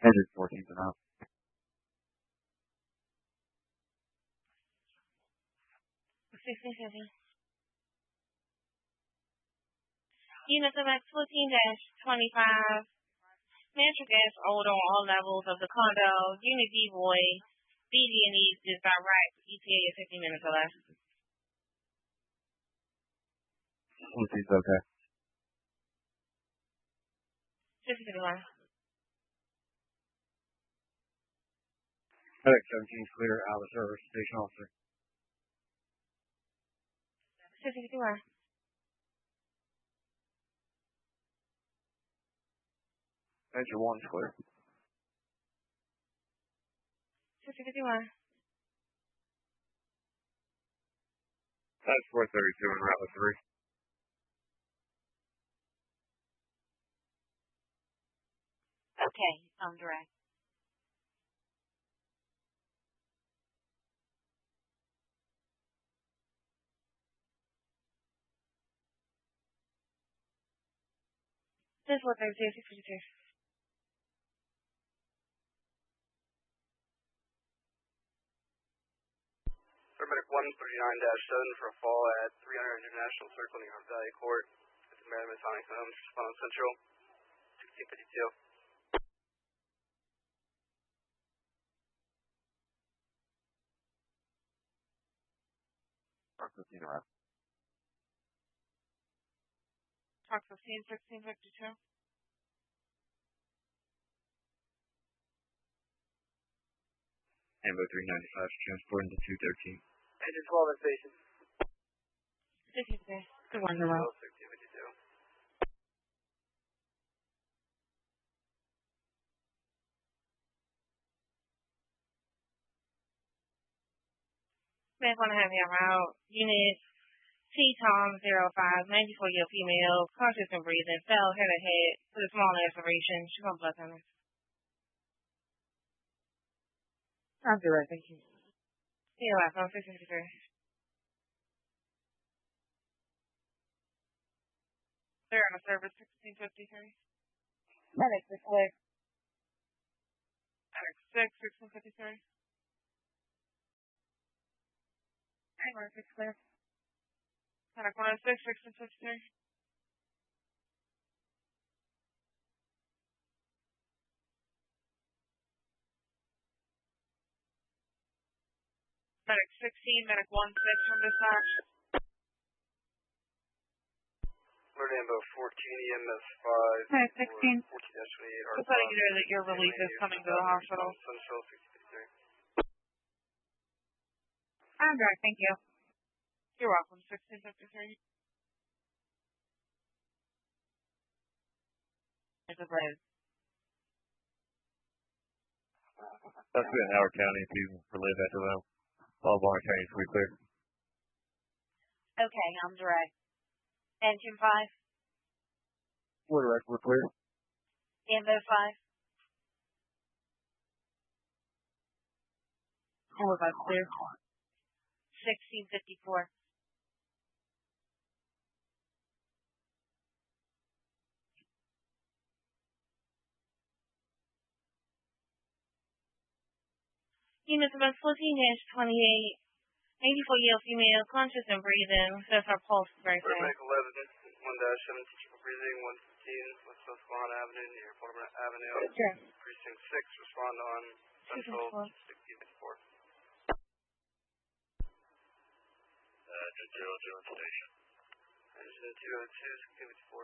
Engine 14 and out. Units of X14-25. Natural gas odor on all levels of the condo. Unit devoid. BD&E is direct. ETA is 15 minutes or less. 14's okay. 651. FedEx 17's clear. Out of service. Station officer. 651. Engine 1's clear. 651. That's 432 and route 3. Okay, I'm direct. This is 432. Paramedic 139-7 for a fall at 300 International Circle near Valley Court. At the Merriman Masonic Homes, respond on Central, 1652. Park 15 around. Park 15, 1652. Ambo 395 transport into 213. Engine 12 in station. 652. Good one, hello. 1652. May I want to have you out. Unit T-Tom 05, 94-year female, conscious and breathing, fell head to head with a small laceration. She's on blood thinner. I'm direct, thank you. You're welcome, 653. They're on a service, 1653. Medic 6. Medic 6, 1653. Hangar 6 clear. Medic 106, 1653. Medic 16, Medic 16 from dispatch. Alert Ambo 14, EMS 5. Medic 16. 14-28. Just letting you know that your relief is coming to the hospital. Central, 1653. I'm direct, thank you. You're welcome, 1653. It's a bread. That's been Howard County. People for live after them. All Bonner County is clear. Okay, I'm direct. Engine 5. We're direct. We're clear. Ambo 5. Ambo 5 clear. 1654. Units about 14-28. 84-year-old female, conscious and breathing. Says her pulse is very fast. Paramedic 11, 1-7, teacher for breathing, 115, West Susquehanna Avenue near Baltimore Avenue. Sure. Precinct 6, respond on Central, 1654. Engine 202, 1654.